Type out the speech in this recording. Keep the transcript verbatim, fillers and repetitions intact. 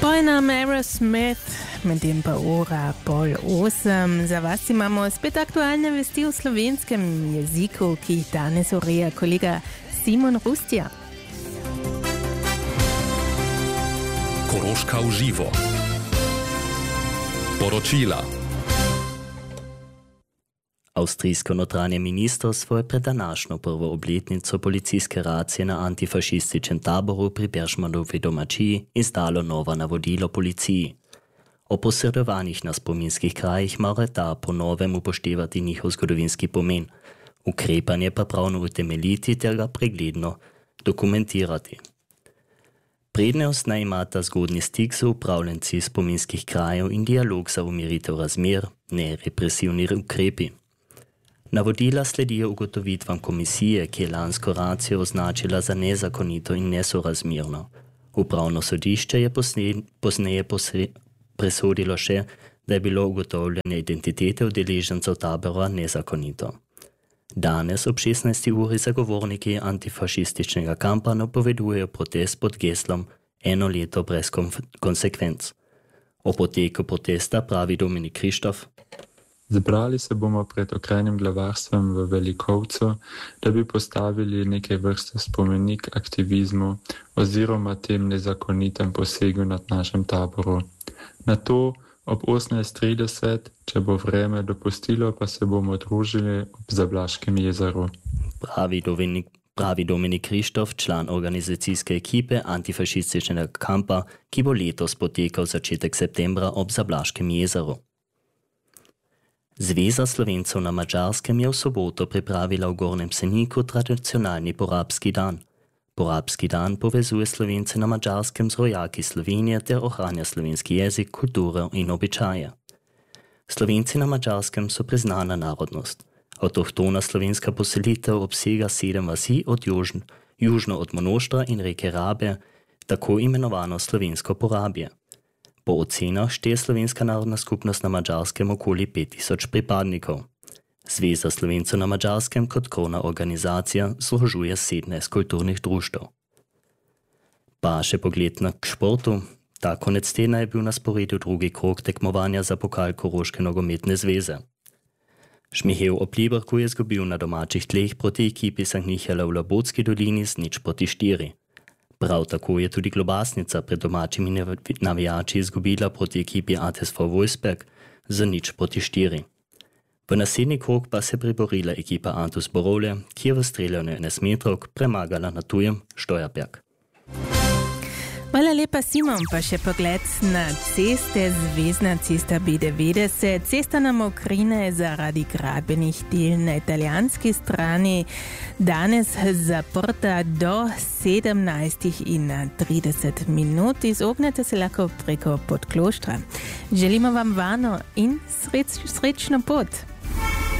Pojnam Aerosmith, medtem pa ura pol osem. Za vas imamo spet aktualne vesti v slovenskem jeziku, ki jih danes ureja kolega Simon Rustja. Koroška v živo. Poročila. Avstrijsko notranje ministrstvo je pred današnjo prvo obletnico policijske racije na antifašističnem taboru pri Bergmanovi domačiji izdalo novo navodilo policiji. O posredovanjih na spominskih krajih mora ta po novem upoštevati njihov zgodovinski pomen, ukrepanje pa pravno utemeljiti ter ga pregledno dokumentirati. Prednost naj imata zgodni stik z upravljenci spominskih krajev in dialog za umiritev razmer, ne represivni ukrepi. Navodila sledijo ugotovitvam komisije, ki je lansko racijo označila za nezakonito in nesorazmerno. Upravno sodišče je pozneje presodilo še, da je bilo ugotovljene identitete udeležencev tabora nezakonito. Danes ob šestnajsti uri zagovorniki antifašističnega kampa napovedujejo protest pod geslom Eno leto brez konsekvenc. O poteku protesta pravi Dominik Krištof. Zbrali se bomo pred okrajnim glavarstvom v Velikovcu, da bi postavili neke vrste spomenik aktivizmu oziroma tem nezakonitem posegu nad našem taboru. Na to ob osemnajst trideset, če bo vreme dopustilo, pa se bomo družili ob Zablaškem jezeru. Pravi Dominik, pravi Dominik Krištof, član organizacijske ekipe antifašističnega kampa, ki bo letos potekal začetek septembra ob Zablaškem jezeru. Zveza Slovencev na Madžarskem je v soboto pripravila v Gornjem Seniku tradicionalni porabski dan. Porabski dan povezuje Slovence na Madžarskem z rojaki Slovenije ter ohranja slovenski jezik, kulturo in običaje. Slovenci na Madžarskem so priznana narodnost. Avtohtona slovenska poselitev obsega sedem vasi od južn, južno od Monoštra in reke Rabe, tako imenovano slovensko porabje. Po ocenah šteje slovenska narodna skupnost na Madžarskem okoli pet tisoč pripadnikov. Zveza Slovencev na Madžarskem kot krovna organizacija združuje sedemnajst kulturnih društev. Pa še pogled na športu. Ta konec tedna je bil na sporedu drugi krog tekmovanja za pokal Koroške nogometne zveze. Šmihev ob Pliberku je izgubil na domačih tleh proti ekipi Sankt Michaela v Labotski dolini z nič proti štiri. Prav tako je tudi Globasnica pred domačimi navijači izgubila proti ekipi A T S V Wolfsberg z nič proti štiri. V naslednji krog pa se priborila ekipa Antus Borovlje, ki je v streljanju enajstmetrovk premagala na tujem Steuerberg. Hvala lepa, Simon. Pa še pogled na ceste. Zvezna cesta B devetdeset. Cesta na Mokrine zaradi gradbenih del na italijanski strani danes zaprta do sedemnajst trideset minut. Izognete se lahko preko Podkloštra. Želimo vam varno in sreč, srečno pot.